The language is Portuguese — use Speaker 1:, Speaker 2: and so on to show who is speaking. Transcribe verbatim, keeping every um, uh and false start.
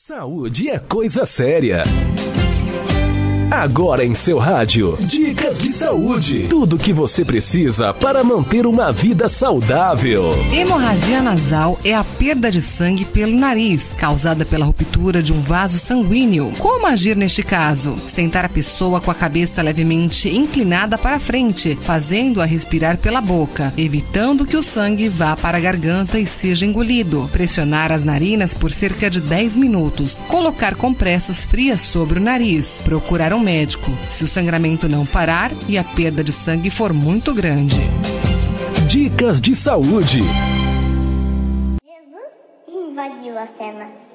Speaker 1: Saúde é coisa séria. Agora em seu rádio, dicas de saúde. Tudo o que você precisa para manter uma vida saudável.
Speaker 2: Hemorragia nasal é a perda de sangue pelo nariz, causada pela ruptura de um vaso sanguíneo. Como agir neste caso? Sentar a pessoa com a cabeça levemente inclinada para frente, fazendo-a respirar pela boca, evitando que o sangue vá para a garganta e seja engolido. Pressionar as narinas por cerca de dez minutos. Colocar compressas frias sobre o nariz. Procurar um médico, se o sangramento não parar e a perda de sangue for muito grande.
Speaker 1: Dicas de saúde.
Speaker 3: Jesus invadiu a cena.